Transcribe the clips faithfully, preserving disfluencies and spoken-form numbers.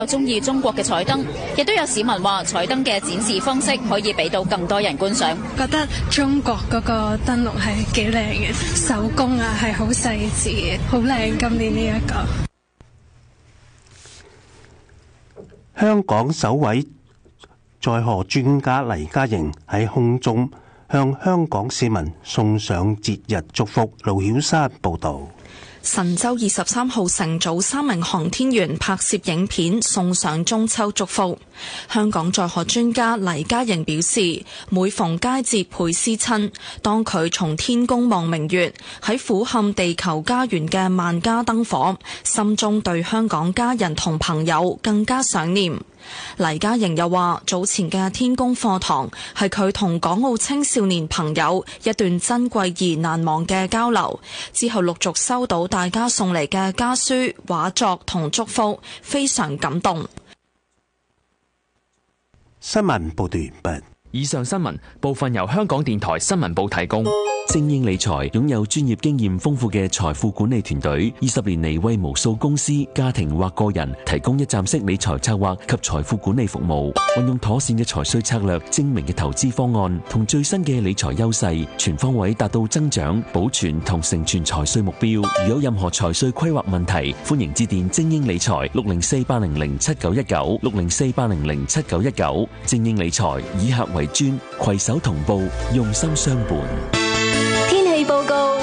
中意中國嘅彩燈，亦都有市民話彩燈嘅展示方式可以俾到更多人觀賞。 覺得中國嗰個燈籠係幾靚嘅，手工啊係好細緻嘅，好靚。今年呢一個香港首位載荷專家黎嘉瑩喺空中向香港市民送上節日祝福。盧曉珊報道。 神舟二十三號乘組三名航天員拍攝影片送上中秋祝福。香港載荷專家黎嘉瑩表示，每逢佳節倍思親，當佢從天宮望明月，喺俯瞰地球家園嘅萬家燈火，心中對香港家人同朋友更加想念。黎嘉瑩又話，早前嘅天宮課堂係佢同港澳青少年朋友一段珍貴而難忘嘅交流，之後陸續收到大家送嚟嘅家書、畫作同祝福，非常感動。 新聞報道完畢。 以上新聞部分由香港電台新聞部提供。 精英理財擁有專業經驗豐富嘅財富管理團隊，二十年嚟為無數公司、家庭或個人提供一站式理財策劃及財富管理服務。運用妥善嘅財稅策略、精明嘅投資方案同最新嘅理財優勢，全方位達到增長、保存同成全財稅目標。如有任何財稅規劃問題，歡迎致電精英理財六零四八零零七九一九六零四八零零七九一九。精英理財以客為專，攜手同步，用心相伴。 天氣報告。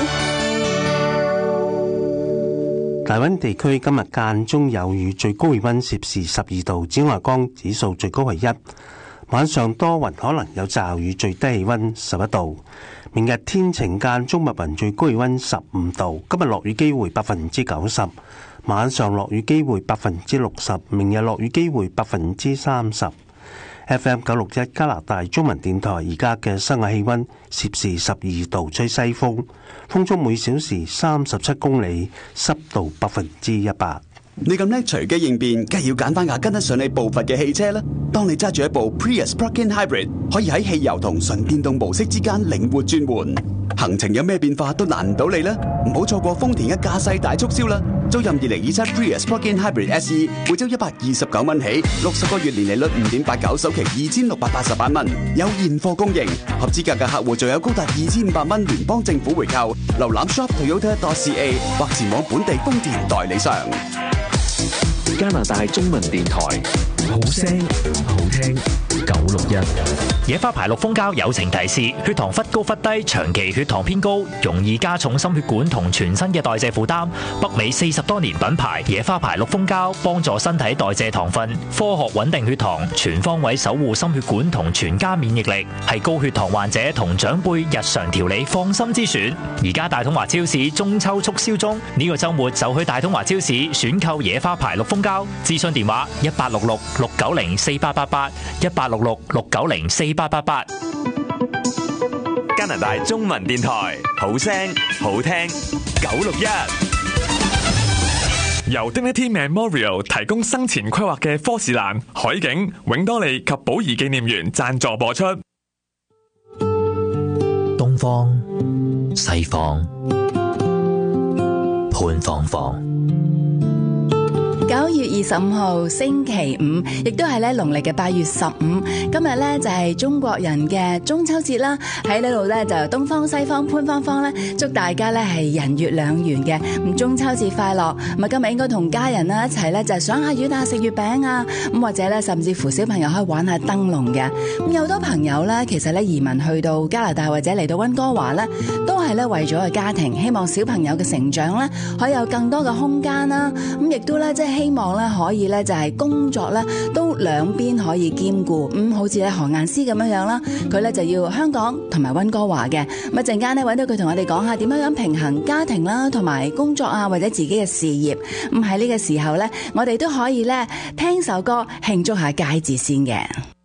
大溫地區今日間中有雨，最高氣溫攝氏十二度，紫外光指數最高係一。晚上多雲，可能有驟雨，最低氣溫十一度。明日天晴間中密雲，最高氣溫十五度。今日落雨機會百分之九十，晚上落雨機會百分之六十，明日落雨機會百分之三十。F M 九六一加拿大中文電台而家嘅室外氣溫攝氏十二度，吹西風，風速每小時三十七公里，濕度百分之一百。 你咁叻隨機應變，梗係要揀翻架跟得上你步伐嘅汽車啦。當你揸住一部 Prius Plug-in Hybrid， 可以喺汽油同純電動模式之間靈活轉換，行程有咩變化都難唔到你啦。唔好錯過豐田嘅駕駛大促銷啦！租任二零二七 Prius Plug-in Hybrid S E， 每周一百二十九蚊起，六十個月年利率五點八九，首期二千六百八十八蚊，有現貨供應。合資格嘅客戶仲有高達二千五百蚊聯邦政府回扣。瀏覽 shop toyota dot c a 或前往本地豐田代理商。 加拿大中文電台，好聲好聽，九六一。 野花牌綠蜂膠友情提示：血糖忽高忽低，長期血糖偏高，容易加重心血管同全身嘅代謝負擔。北美四十多年品牌野花牌綠蜂膠，幫助身體代謝糖分，科學穩定血糖，全方位守護心血管同全家免疫力，係高血糖患者同長輩日常調理放心之選。而家大統華超市中秋促銷中，呢、這個週末就去大統華超市選購野花牌綠蜂膠。諮詢電話一八六六六九零四八八八一八六六六九零四八八八。 加拿大中文電台，好聲好聽，九六一。 由 Dignity Memorial 提供生前規劃嘅科士蘭、海景、永多利及寶儀紀念園贊助播出。 東方、西方、潘芳芳。 九月二十五號星期五，亦都係咧農曆嘅八月十五。今日咧就係中國人嘅中秋節啦。喺呢度咧就東方西方潘芳芳咧，祝大家咧係人月兩圓嘅。咁中秋節快樂！咁啊今日應該同家人啦一齊咧就係賞下月啊，食月餅啊，咁或者咧甚至乎小朋友可以玩下燈籠嘅。咁有好多朋友咧，其實咧移民去到加拿大或者嚟到溫哥華咧，都係咧為咗個家庭，希望小朋友嘅成長咧可以有更多嘅空間啦。咁亦都咧即係希望咧可以咧就係工作咧都兩邊可以兼顧。咁好似咧何雁詩咁樣樣啦，佢咧就要香港同埋溫哥華嘅。咁一陣間咧揾到佢同我哋講下點樣樣平衡家庭啦同埋工作啊，或者自己嘅事業。咁喺呢個時候咧，我哋都可以咧聽首歌慶祝下佳節先嘅。